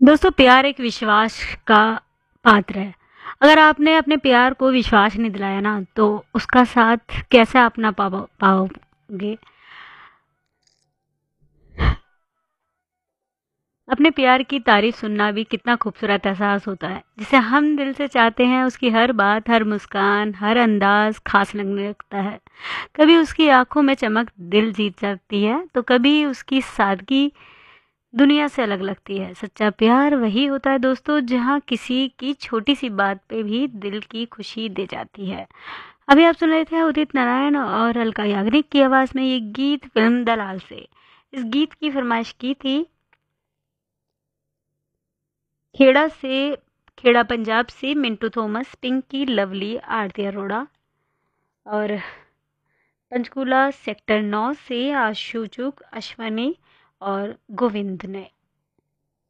दोस्तों, प्यार एक विश्वास का पात्र है। अगर आपने अपने प्यार को विश्वास नहीं दिलाया ना, तो उसका साथ कैसे आप ना पाओगे। अपने प्यार की तारीफ सुनना भी कितना खूबसूरत एहसास होता है। जिसे हम दिल से चाहते हैं, उसकी हर बात, हर मुस्कान, हर अंदाज खास लगने लगता है। कभी उसकी आंखों में चमक दिल जीत जाती है, तो कभी उसकी सादगी दुनिया से अलग लगती है। सच्चा प्यार वही होता है दोस्तों, जहाँ किसी की छोटी सी बात पे भी दिल की खुशी दे जाती है। अभी आप सुन रहे थे उदित नारायण और अलका याग्निक की आवाज में ये गीत फिल्म दलाल से। इस गीत की फरमाइश की थी खेड़ा से खेड़ा पंजाब से मिंटू थॉमस, पिंकी लवली, आरती अरोड़ा और पंचकूला सेक्टर 9 से आशु चुग, अश्वनी और गोविंद ने।